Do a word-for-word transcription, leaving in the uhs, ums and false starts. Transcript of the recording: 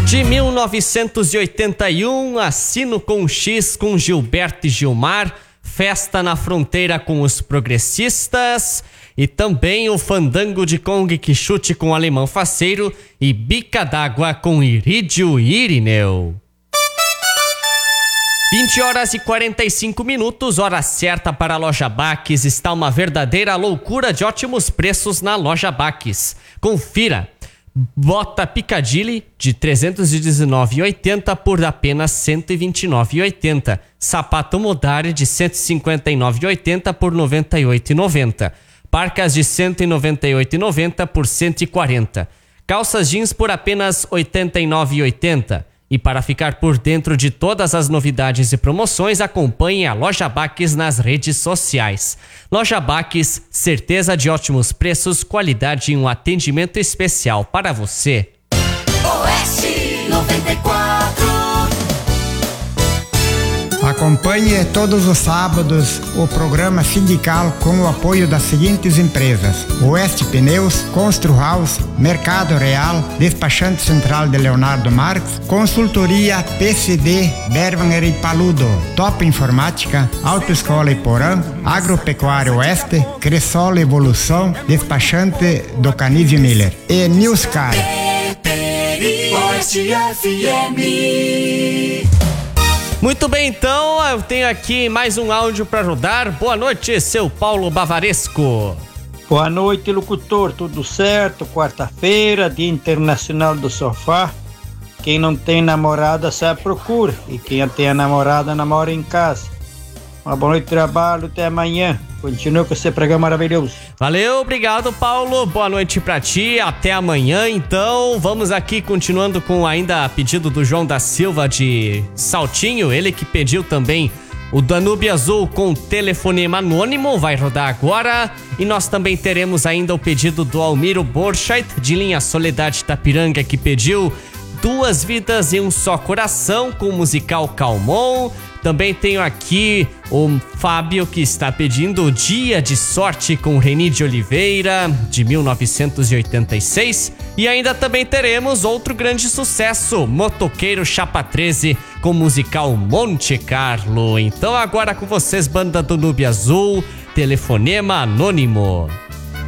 De mil novecentos e oitenta e um, Assino com X com Gilberto e Gilmar, Festa na Fronteira com os Progressistas e também o Fandango de Kong Quixote com Alemão Faceiro e Bica d'Água com Irídio e Irineu. vinte horas e quarenta e cinco minutos, hora certa para a Loja Baques. Está uma verdadeira loucura de ótimos preços na Loja Baques. Confira. Bota Piccadilly de trezentos e dezenove reais e oitenta centavos por apenas cento e vinte e nove reais e oitenta centavos. Sapato Modari de cento e cinquenta e nove reais e oitenta centavos por noventa e oito reais e noventa centavos. Parcas de cento e noventa e oito reais e noventa centavos por cento e quarenta reais. Calças jeans por apenas oitenta e nove reais e oitenta centavos. E para ficar por dentro de todas as novidades e promoções, acompanhe a Loja Baques nas redes sociais. Loja Baques, certeza de ótimos preços, qualidade e um atendimento especial para você. Oeste noventa e quatro. Acompanhe todos os sábados o programa sindical com o apoio das seguintes empresas: Oeste Pneus, Constru House, Mercado Real, Despachante Central de Leonardo Marques, Consultoria P C D, Berwanger e Paludo, Top Informática, Autoescola Iporã, Agropecuária Oeste, Cressol Evolução, Despachante do Canívio Miller e Newscar. Oeste F M. Muito bem, então, eu tenho aqui mais um áudio para rodar. Boa noite, seu Paulo Bavaresco. Boa noite, locutor. Tudo certo? Quarta-feira, Dia Internacional do Sofá. Quem não tem namorada, sai à procura. E quem tem a namorada, namora em casa. Uma boa noite de trabalho, até amanhã. Continua com esse programa maravilhoso. Valeu, obrigado, Paulo. Boa noite pra ti, até amanhã. Então, vamos aqui continuando com ainda pedido do João da Silva de Saltinho. Ele que pediu também o Danúbio Azul com telefonema anônimo, vai rodar agora. E nós também teremos ainda o pedido do Almiro Borchardt de Linha Soledade Tapiranga, que pediu Duas Vidas e um Só Coração com o musical Calmon. Também tenho aqui o Fábio, que está pedindo o Dia de Sorte com Reni de Oliveira, de mil novecentos e oitenta e seis. E ainda também teremos outro grande sucesso, Motoqueiro Chapa treze, com o musical Monte Carlo. Então agora com vocês, banda do Danúbio Azul, telefonema anônimo.